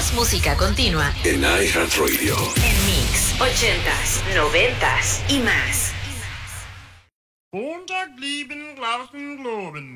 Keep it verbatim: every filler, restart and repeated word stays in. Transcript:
Más música continua en iHeartRadio. En Mix, ochentas, noventas y más. Montag lieben Glauben globen.